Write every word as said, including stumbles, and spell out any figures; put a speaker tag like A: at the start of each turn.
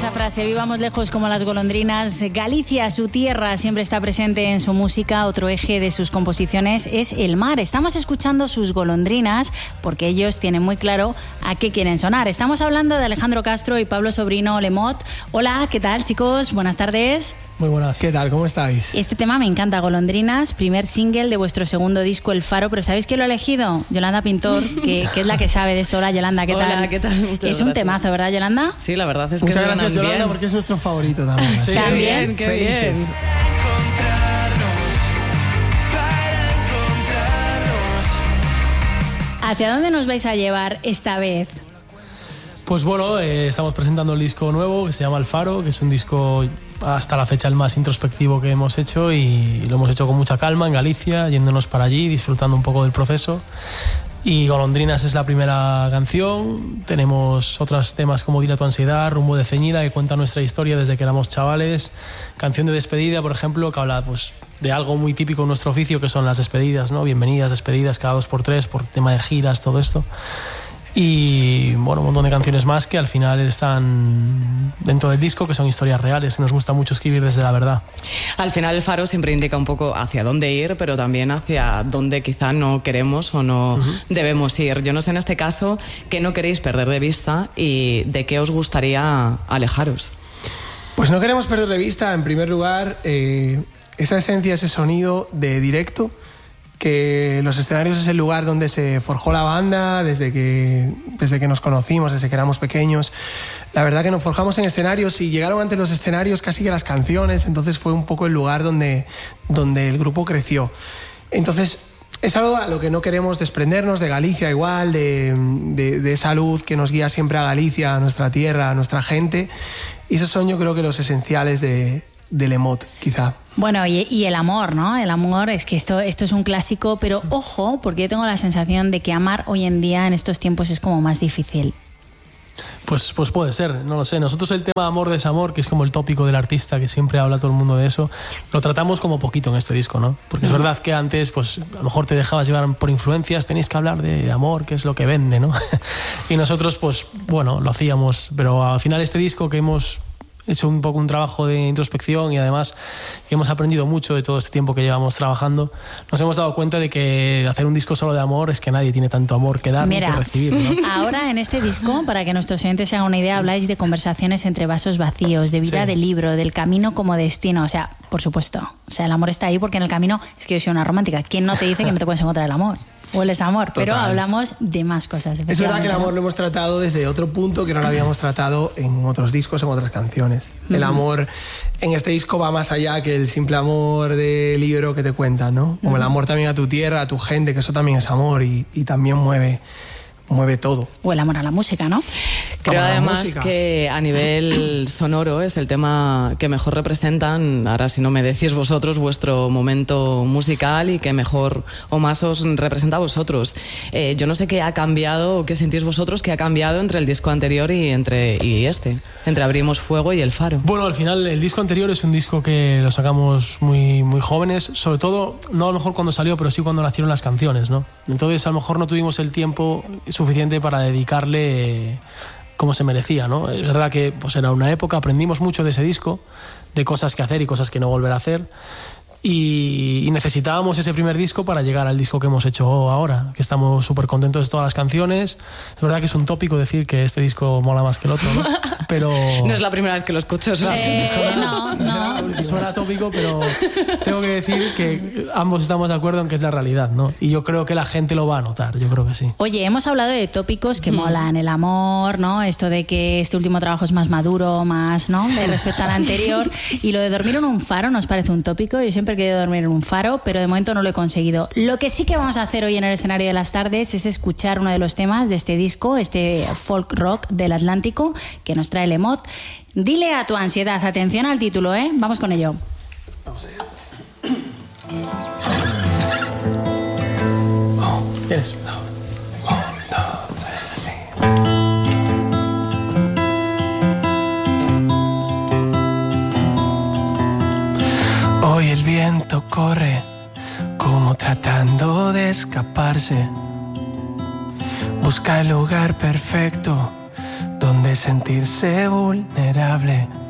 A: esa frase, vivamos lejos como las golondrinas. Galicia, su tierra, siempre está presente en su música. Otro eje de sus composiciones es el mar. Estamos escuchando sus golondrinas porque ellos tienen muy claro a qué quieren sonar. Estamos hablando de Alejandro Castro y Pablo Sobrino Lemot. Hola, ¿qué tal, chicos? Buenas tardes.
B: Muy buenas.
C: ¿Qué tal? ¿Cómo estáis?
A: Este tema me encanta, Golondrinas, primer single de vuestro segundo disco, El Faro. Pero ¿sabéis quién lo ha elegido? Yolanda Pintor, que, que es la que sabe de esto. Hola, Yolanda, ¿qué tal?
D: Hola, ¿qué tal? Muchas
A: es
D: gracias.
A: un temazo, ¿verdad, Yolanda?
D: Sí, la verdad es que
C: Muchas gracias,
D: suenan
C: Yolanda,
D: bien.
C: porque es nuestro favorito también.
D: Sí,
A: También.
D: qué
C: Felices.
D: bien.
A: ¿Hacia dónde nos vais a llevar esta vez?
B: Pues bueno, eh, estamos presentando el disco nuevo que se llama El Faro, que es un disco hasta la fecha el más introspectivo que hemos hecho y lo hemos hecho con mucha calma en Galicia, yéndonos para allí, disfrutando un poco del proceso. Y Golondrinas es la primera canción. Tenemos otros temas como Dile a tu ansiedad, Rumbo de ceñida, que cuenta nuestra historia desde que éramos chavales. Canción de despedida, por ejemplo, que habla pues, de algo muy típico en nuestro oficio, que son las despedidas, ¿no? Bienvenidas, despedidas, cada dos por tres, por tema de giras, todo esto. Y bueno, un montón de canciones más que al final están dentro del disco, que son historias reales, que nos gusta mucho escribir desde la verdad.
D: Al final el faro siempre indica un poco hacia dónde ir, pero también hacia dónde quizá no queremos o no uh-huh. debemos ir. Yo no sé en este caso qué no queréis perder de vista y de qué os gustaría alejaros.
C: Pues no queremos perder de vista, en primer lugar, eh, esa esencia, ese sonido de directo, que los escenarios es el lugar donde se forjó la banda desde que, desde que nos conocimos, desde que éramos pequeños. La verdad que nos forjamos en escenarios y llegaron antes los escenarios casi que las canciones, entonces fue un poco el lugar donde, donde el grupo creció. Entonces es algo a lo que no queremos desprendernos, de Galicia igual, de, de, de esa luz que nos guía siempre a Galicia, a nuestra tierra, a nuestra gente. Y esos son, yo creo, que los esenciales de, de Lemot, quizá.
A: Bueno, y, y el amor, ¿no? El amor, es que esto, esto es un clásico, pero ojo, porque yo tengo la sensación de que amar hoy en día, en estos tiempos, es como más difícil.
B: Pues, pues puede ser, no lo sé. Nosotros el tema amor-desamor, que es como el tópico del artista, que siempre habla todo el mundo de eso, lo tratamos como poquito en este disco, ¿no? Porque es verdad que antes, pues a lo mejor te dejabas llevar por influencias, tenéis que hablar de amor, que es lo que vende, ¿no? Y nosotros, pues bueno, lo hacíamos, pero al final este disco que hemos hecho un poco un trabajo de introspección y además que hemos aprendido mucho de todo este tiempo que llevamos trabajando, nos hemos dado cuenta de que hacer un disco solo de amor es que nadie tiene tanto amor que dar ni que recibir, ¿no?
A: Ahora en este disco, para que nuestros oyentes se hagan una idea, habláis de conversaciones entre vasos vacíos, de vida, sí, de libro, del camino como destino, o sea, por supuesto, o sea, el amor está ahí porque en el camino, es que yo soy una romántica, ¿quién no te dice que no te puedes encontrar el amor? O el desamor, pero
C: Total.
A: Hablamos de más cosas.
C: Es verdad que el amor lo hemos tratado desde otro punto que no lo habíamos tratado en otros discos, en otras canciones. Uh-huh. El amor en este disco va más allá que el simple amor de libro que te cuentan, ¿no? Como uh-huh. el amor también a tu tierra, a tu gente, que eso también es amor y, y también mueve, mueve todo.
A: O el amor a la música, ¿no?
D: Creo además que a nivel sonoro es el tema que mejor representan, ahora si no me decís vosotros, vuestro momento musical y que mejor o más os representa a vosotros. Eh, yo no sé qué ha cambiado o qué sentís vosotros que ha cambiado entre el disco anterior y, entre, y este, entre Abrimos Fuego y El Faro.
B: Bueno, al final el disco anterior es un disco que lo sacamos muy, muy jóvenes, sobre todo, no a lo mejor cuando salió, pero sí cuando nacieron las canciones, ¿no? Entonces a lo mejor no tuvimos el tiempo suficiente para dedicarle como se merecía, ¿no? Es verdad que pues, era una época, aprendimos mucho de ese disco, de cosas que hacer y cosas que no volver a hacer, y, y necesitábamos ese primer disco para llegar al disco que hemos hecho ahora, que estamos súper contentos de todas las canciones. Es verdad que es un tópico decir que este disco mola más que el otro, ¿no? Pero
D: no es la primera vez que lo escucho. Eso
A: eh,
B: suena,
A: no, no.
B: suena tópico, pero tengo que decir que ambos estamos de acuerdo en que es la realidad, ¿no? Y yo creo que la gente lo va a notar, yo creo que sí.
A: Oye, hemos hablado de tópicos que mm. molan, el amor, ¿no? Esto de que este último trabajo es más maduro, más, ¿no? De respecto al anterior. Y lo de dormir en un faro nos parece un tópico. Yo siempre he querido dormir en un faro, pero de momento no lo he conseguido. Lo que sí que vamos a hacer hoy en el escenario de las tardes es escuchar uno de los temas de este disco, este folk rock del Atlántico que nos trae Lemot. Dile a tu ansiedad. Atención al título, ¿eh? Vamos con ello.
C: Vamos allá.
B: Oh, ¿tienes?
C: Hoy el viento corre como tratando de escaparse. Busca el lugar perfecto donde de sentirse vulnerable.